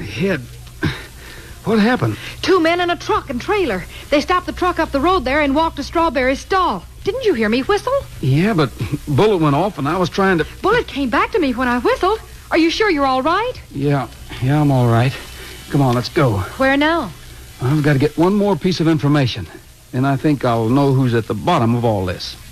head. What happened? 2 men in a truck and trailer. They stopped the truck up the road there and walked to Strawberry's stall. Didn't you hear me whistle? Yeah, but bullet went off and I was trying to... Bullet came back to me when I whistled. Are you sure you're all right? Yeah, I'm all right. Come on, let's go. Where now? I've got to get one more piece of information. Then I think I'll know who's at the bottom of all this.